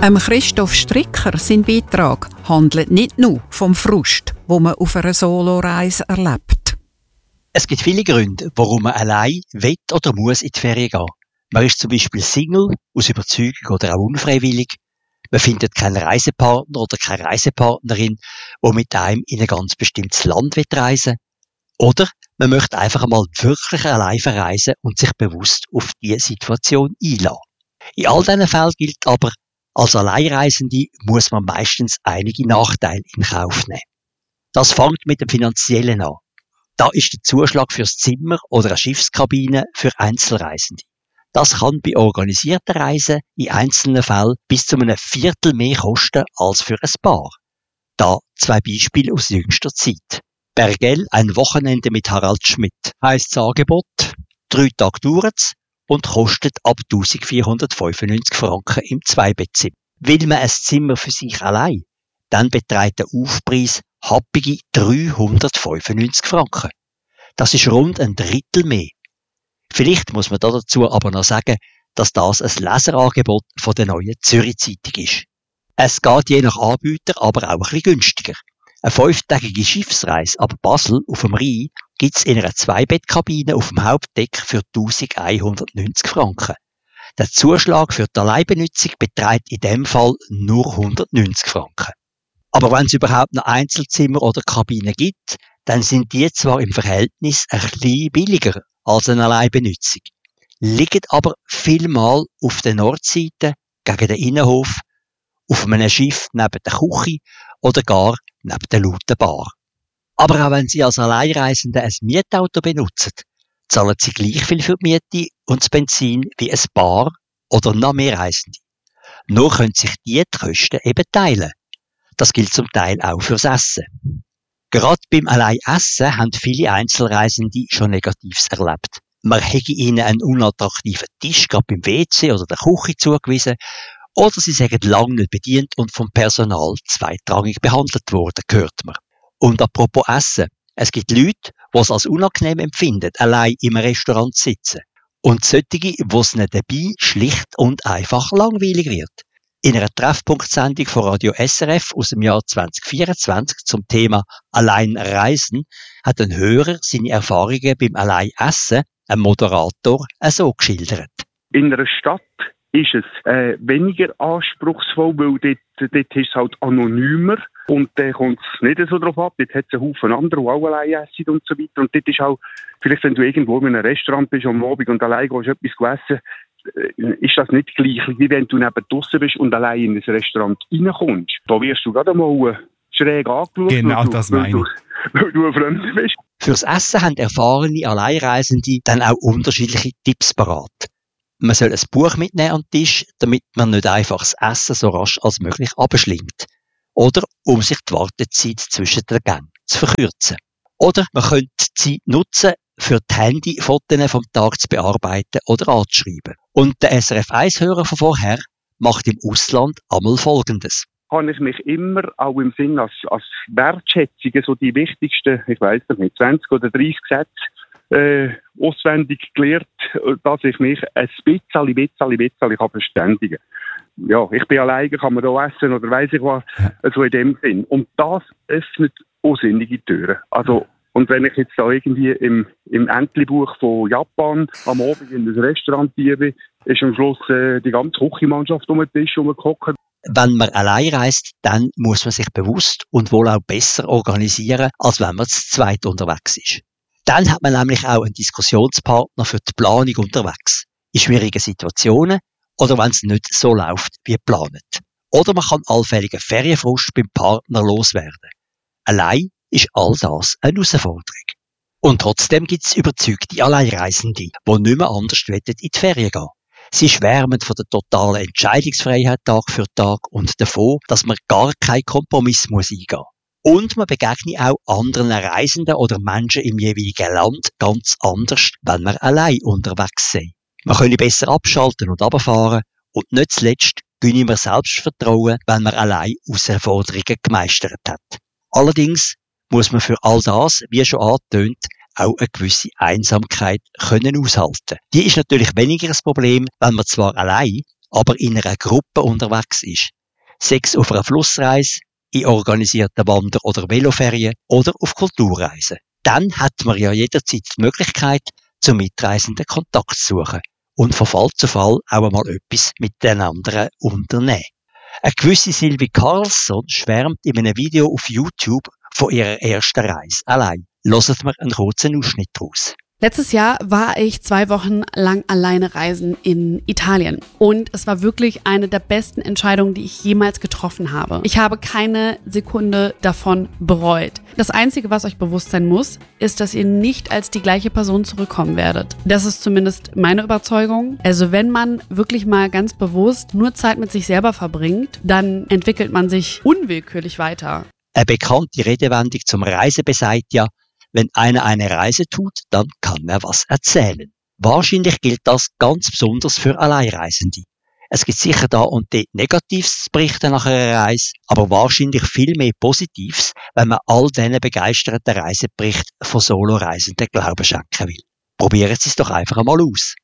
Christoph Stricker, sein Beitrag, handelt nicht nur vom Frust, wo man auf einer Soloreise erlebt. Es gibt viele Gründe, warum man allein will oder muss in die Ferien gehen. Man ist zum Beispiel Single, aus Überzeugung oder auch unfreiwillig. Man findet keinen Reisepartner oder keine Reisepartnerin, die mit einem in ein ganz bestimmtes Land reisen will. Oder man möchte einfach einmal wirklich allein verreisen und sich bewusst auf diese Situation einlassen. In all diesen Fällen gilt aber, als Alleinreisende muss man meistens einige Nachteile in Kauf nehmen. Das fängt mit dem Finanziellen an. Da ist der Zuschlag fürs Zimmer oder eine Schiffskabine für Einzelreisende. Das kann bei organisierten Reisen in einzelnen Fällen bis zu einem Viertel mehr kosten als für ein Paar. Da 2 Beispiele aus jüngster Zeit. Bergell, ein Wochenende mit Harald Schmidt, heisst das Angebot. 3 Tage dauert's und kostet ab 1495 Franken im Zweibettzimmer. Will man ein Zimmer für sich allein, dann beträgt der Aufpreis happige 395 Franken. Das ist rund ein Drittel mehr. Vielleicht muss man dazu aber noch sagen, dass das ein Leserangebot von der Neuen Zürich Zeitung ist. Es geht je nach Anbieter aber auch ein bisschen günstiger. Eine 5-tägige Schiffsreise ab Basel auf dem Rhein gibt's in einer 2-Bettkabine auf dem Hauptdeck für 1190 Franken. Der Zuschlag für die Alleinbenutzung beträgt in dem Fall nur 190 Franken. Aber wenn es überhaupt noch Einzelzimmer oder Kabinen gibt, dann sind die zwar im Verhältnis ein bisschen billiger als eine Alleinbenutzung, liegen aber vielmal auf der Nordseite gegen den Innenhof, auf einem Schiff neben der Küche oder gar neben der lauten Bar. Aber auch wenn Sie als Alleinreisende ein Mietauto benutzen, zahlen Sie gleich viel für die Miete und das Benzin wie ein Paar oder noch mehr Reisende. Nur können sich die Kosten eben teilen. Das gilt zum Teil auch fürs Essen. Gerade beim Alleinessen haben viele Einzelreisende schon Negatives erlebt. Man hätte ihnen einen unattraktiven Tisch gerade beim WC oder der Küche zugewiesen, oder sie sagen lange nicht bedient und vom Personal zweitrangig behandelt worden, hört man. Und apropos Essen. Es gibt Leute, die es als unangenehm empfinden, allein im Restaurant zu sitzen. Und solche, wo es nicht dabei schlicht und einfach langweilig wird. In einer Treffpunktsendung von Radio SRF aus dem Jahr 2024 zum Thema Allein reisen hat ein Hörer seine Erfahrungen beim Alleinessen, ein Moderator, so geschildert. In einer Stadt ist es weniger anspruchsvoll, weil dort ist es halt anonymer und dann kommt es nicht so drauf ab. Dort hat es einen Haufen andere, die auch allein essen und so weiter. Und dort ist auch, vielleicht wenn du irgendwo in einem Restaurant bist am Abend und allein gehst etwas essen, ist das nicht gleich, wie wenn du neben draussen bist und allein in ein Restaurant reinkommst. Da wirst du gerade mal schräg angeschaut, genau, das meine ich. Weil du ein Fremder bist. Fürs Essen haben erfahrene Alleinreisende dann auch unterschiedliche Tipps parat. Man soll ein Buch mitnehmen an den Tisch, damit man nicht einfach das Essen so rasch als möglich abschlingt. Oder um sich die Wartezeit zwischen den Gängen zu verkürzen. Oder man könnte die Zeit nutzen, für die Handyfotos vom Tag zu bearbeiten oder anzuschreiben. Und der SRF-1-Hörer von vorher macht im Ausland einmal Folgendes. Habe ich mich immer auch im Sinn als Wertschätzung so die wichtigsten, ich weiss nicht, 20 oder 30 Sätze auswendig gelernt, dass ich mich ein bisschen kann verständigen. Ja, ich bin alleine, kann man da essen oder weiss ich was, so in dem Sinn. Und das öffnet unsinnige Türen. Also, und wenn ich jetzt da irgendwie im Entlebuch von Japan am Abend in ein Restaurant bin, ist am Schluss die ganze Küchenmannschaft um den Tisch rumgehockt. Wenn man allein reist, dann muss man sich bewusst und wohl auch besser organisieren, als wenn man zu zweit unterwegs ist. Dann hat man nämlich auch einen Diskussionspartner für die Planung unterwegs. In schwierigen Situationen oder wenn es nicht so läuft wie geplant. Oder man kann allfälligen Ferienfrust beim Partner loswerden. Allein ist all das eine Herausforderung. Und trotzdem gibt es überzeugte Alleinreisende, die nicht mehr anders in die Ferien gehen. Sie schwärmen von der totalen Entscheidungsfreiheit Tag für Tag und davon, dass man gar keinen Kompromiss eingehen muss. Und man begegnet auch anderen Reisenden oder Menschen im jeweiligen Land ganz anders, wenn man allein unterwegs ist. Man kann besser abschalten und runterfahren und nicht zuletzt gönnt man Selbstvertrauen, wenn man allein Herausforderungen gemeistert hat. Allerdings muss man für all das, wie schon angetönt, auch eine gewisse Einsamkeit können aushalten. Die ist natürlich weniger ein Problem, wenn man zwar allein, aber in einer Gruppe unterwegs ist. Sei es auf einer Flussreise, in organisierten Wander- oder Veloferien oder auf Kulturreisen. Dann hat man ja jederzeit die Möglichkeit, zum Mitreisenden Kontakt zu suchen und von Fall zu Fall auch einmal etwas mit den anderen unternehmen. Eine gewisse Sylvie Carlsson schwärmt in einem Video auf YouTube von ihrer ersten Reise allein. Hören wir einen kurzen Ausschnitt daraus. Letztes Jahr war ich 2 Wochen lang alleine reisen in Italien und es war wirklich eine der besten Entscheidungen, die ich jemals getroffen habe. Ich habe keine Sekunde davon bereut. Das Einzige, was euch bewusst sein muss, ist, dass ihr nicht als die gleiche Person zurückkommen werdet. Das ist zumindest meine Überzeugung. Also wenn man wirklich mal ganz bewusst nur Zeit mit sich selber verbringt, dann entwickelt man sich unwillkürlich weiter. Eine bekannte Redewendung zum Reisen besagt ja, wenn einer eine Reise tut, dann kann er was erzählen. Wahrscheinlich gilt das ganz besonders für Alleinreisende. Es gibt sicher da und dort Negatives zu berichten nach einer Reise, aber wahrscheinlich viel mehr Positives, wenn man all diesen begeisterten Reiseberichten von Solo-Reisenden Glauben schenken will. Probieren Sie es doch einfach einmal aus.